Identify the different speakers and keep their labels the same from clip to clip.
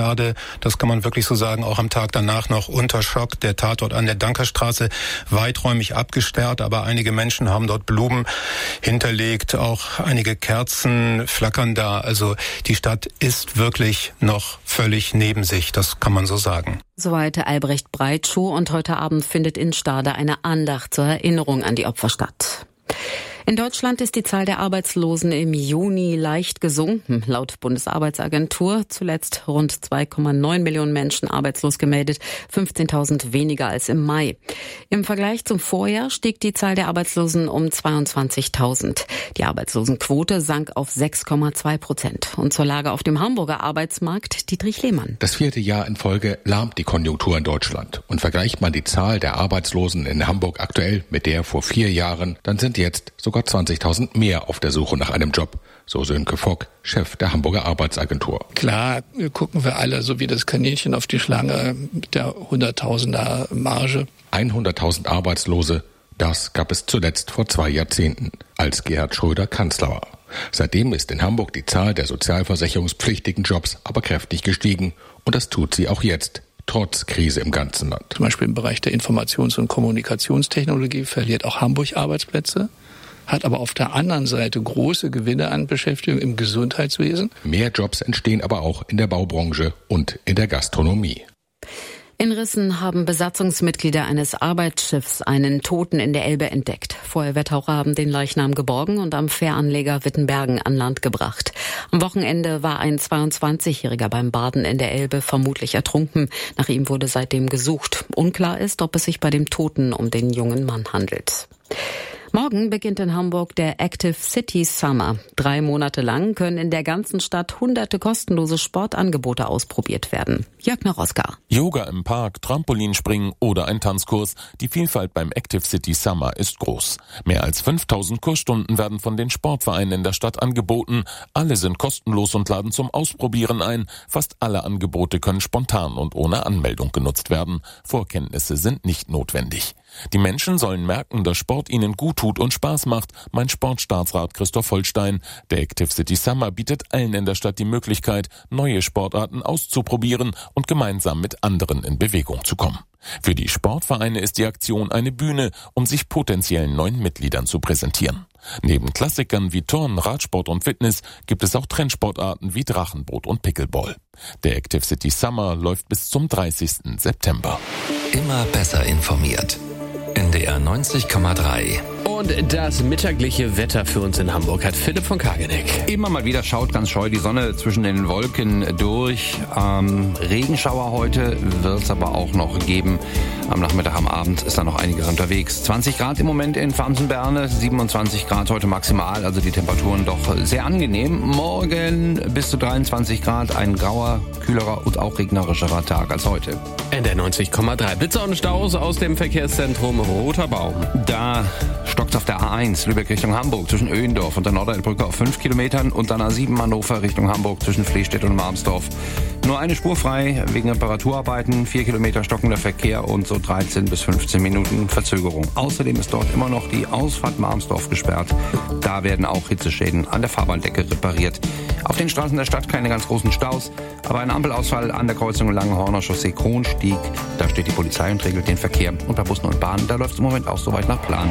Speaker 1: Stade, das kann man wirklich so sagen, auch am Tag danach noch unter Schock. Der Tatort an der Dankerstraße weiträumig abgesperrt, aber einige Menschen haben dort Blumen hinterlegt, auch einige Kerzen flackern da. Also die Stadt ist wirklich noch völlig neben sich, das kann man so sagen.
Speaker 2: Soweit Albrecht Breitschuh, und heute Abend findet in Stade eine Andacht zur Erinnerung an die Opfer statt. In Deutschland ist die Zahl der Arbeitslosen im Juni leicht gesunken. Laut Bundesarbeitsagentur zuletzt rund 2,9 Millionen Menschen arbeitslos gemeldet, 15.000 weniger als im Mai. Im Vergleich zum Vorjahr stieg die Zahl der Arbeitslosen um 22.000. Die Arbeitslosenquote sank auf 6,2%. Und zur Lage auf dem Hamburger Arbeitsmarkt Dietrich Lehmann.
Speaker 3: Das 4. Jahr in Folge lahmt die Konjunktur in Deutschland. Und vergleicht man die Zahl der Arbeitslosen in Hamburg aktuell mit der vor 4 Jahren, dann sind jetzt sogar 20.000 mehr auf der Suche nach einem Job, so Sönke Fock, Chef der Hamburger Arbeitsagentur.
Speaker 4: Klar gucken wir alle so wie das Kaninchen auf die Schlange mit der 100.000er Marge.
Speaker 3: 100.000 Arbeitslose, das gab es zuletzt vor 2 Jahrzehnten, als Gerhard Schröder Kanzler war. Seitdem ist in Hamburg die Zahl der sozialversicherungspflichtigen Jobs aber kräftig gestiegen, und das tut sie auch jetzt, trotz Krise im ganzen Land.
Speaker 4: Zum Beispiel im Bereich der Informations- und Kommunikationstechnologie verliert auch Hamburg Arbeitsplätze, hat aber auf der anderen Seite große Gewinne an Beschäftigung im Gesundheitswesen.
Speaker 3: Mehr Jobs entstehen aber auch in der Baubranche und in der Gastronomie.
Speaker 2: In Rissen haben Besatzungsmitglieder eines Arbeitsschiffs einen Toten in der Elbe entdeckt. Feuerwehrtaucher haben den Leichnam geborgen und am Fähranleger Wittenbergen an Land gebracht. Am Wochenende war ein 22-Jähriger beim Baden in der Elbe vermutlich ertrunken. Nach ihm wurde seitdem gesucht. Unklar ist, ob es sich bei dem Toten um den jungen Mann handelt. Morgen beginnt in Hamburg der Active City Summer. 3 Monate lang können in der ganzen Stadt hunderte kostenlose Sportangebote ausprobiert werden. Jörg Naroska.
Speaker 5: Yoga im Park, Trampolinspringen oder ein Tanzkurs. Die Vielfalt beim Active City Summer ist groß. Mehr als 5000 Kursstunden werden von den Sportvereinen in der Stadt angeboten. Alle sind kostenlos und laden zum Ausprobieren ein. Fast alle Angebote können spontan und ohne Anmeldung genutzt werden. Vorkenntnisse sind nicht notwendig. Die Menschen sollen merken, dass Sport ihnen gut tut und Spaß macht, meint Sportstaatsrat Christoph Holstein. Der Active City Summer bietet allen in der Stadt die Möglichkeit, neue Sportarten auszuprobieren und gemeinsam mit anderen in Bewegung zu kommen. Für die Sportvereine ist die Aktion eine Bühne, um sich potenziellen neuen Mitgliedern zu präsentieren. Neben Klassikern wie Turnen, Radsport und Fitness gibt es auch Trendsportarten wie Drachenboot und Pickleball. Der Active City Summer läuft bis zum 30. September.
Speaker 6: Immer besser informiert. NDR 90,3.
Speaker 7: Und das mittagliche Wetter für uns in Hamburg hat Philipp von Kageneck.
Speaker 8: Immer mal wieder schaut ganz scheu die Sonne zwischen den Wolken durch. Regenschauer heute wird es aber auch noch geben. Am Nachmittag, am Abend ist da noch einiges unterwegs. 20 Grad im Moment in Farmsen-Berne, 27 Grad heute maximal, also die Temperaturen doch sehr angenehm. Morgen bis zu 23 Grad, ein grauer, kühlerer und auch regnerischerer Tag als heute.
Speaker 7: NDR 90,3. Blitzer und Staus aus dem Verkehrszentrum Roter Baum.
Speaker 8: Da stockt auf der A1 Lübeck Richtung Hamburg zwischen Öhendorf und der Norderelbrücke auf 5 Kilometern und dann A7 Hannover Richtung Hamburg zwischen Flehstedt und Marmsdorf. Nur eine Spur frei wegen Reparaturarbeiten, 4 Kilometer stockender Verkehr und so 13 bis 15 Minuten Verzögerung. Außerdem ist dort immer noch die Ausfahrt Marmsdorf gesperrt. Da werden auch Hitzeschäden an der Fahrbahndecke repariert. Auf den Straßen der Stadt keine ganz großen Staus, aber ein Ampelausfall an der Kreuzung Langenhorner Chaussee Kronstieg. Da steht die Polizei und regelt den Verkehr. Und bei Bussen und Bahnen, da läuft es im Moment auch soweit nach Plan.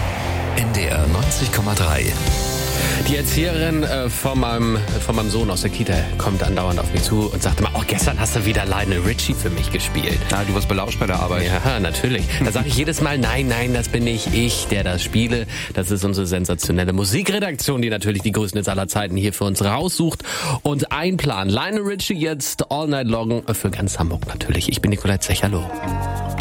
Speaker 6: NDR 90,3.
Speaker 7: Die Erzieherin von meinem Sohn aus der Kita kommt andauernd auf mich zu und sagt immer, gestern hast du wieder Lionel Richie für mich gespielt.
Speaker 8: Na, du wirst belauscht bei der Arbeit.
Speaker 7: Ja, natürlich. Da sage ich jedes Mal, nein, das bin nicht ich, der das spiele. Das ist unsere sensationelle Musikredaktion, die natürlich die größten Hits aller Zeiten hier für uns raussucht. Und ein Plan, Lionel Richie jetzt all night long für ganz Hamburg natürlich. Ich bin Nikolai Zech, hallo.